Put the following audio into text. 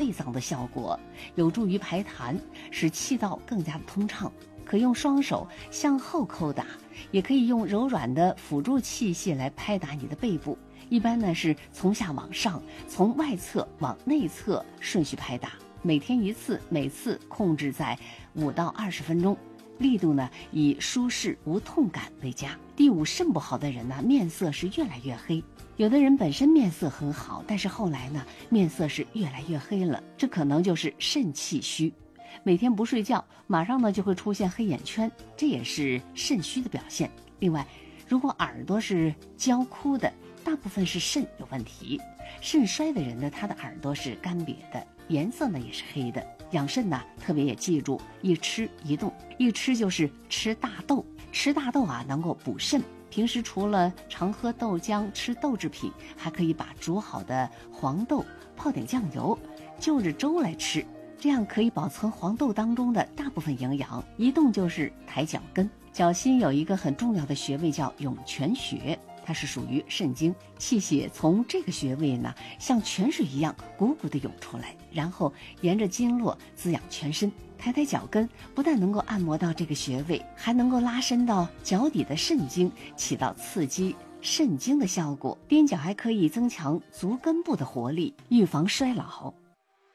胃脏的效果，有助于排痰，使气道更加的通畅。可用双手向后叩打，也可以用柔软的辅助器械来拍打你的背部。一般呢是从下往上，从外侧往内侧顺序拍打，每天一次，每次控制在5到20分钟。力度呢以舒适无痛感为佳。第五，肾不好的人呢，面色是越来越黑。有的人本身面色很好，但是后来呢，面色是越来越黑了，这可能就是肾气虚。每天不睡觉，马上呢就会出现黑眼圈，这也是肾虚的表现。另外，如果耳朵是焦枯的，大部分是肾有问题。肾衰的人呢，他的耳朵是干瘪的，颜色呢也是黑的。养肾呢，特别也记住一吃一动，一吃就是吃大豆，吃大豆啊能够补肾。平时除了常喝豆浆、吃豆制品，还可以把煮好的黄豆泡点酱油，就着粥来吃，这样可以保存黄豆当中的大部分营养。一动就是抬脚跟，脚心有一个很重要的穴位叫涌泉穴，它是属于肾经，气血从这个穴位呢，像泉水一样汩汩地涌出来，然后沿着经络滋养全身。抬抬脚跟，不但能够按摩到这个穴位，还能够拉伸到脚底的肾经，起到刺激肾经的效果。踮脚还可以增强足根部的活力，预防衰老。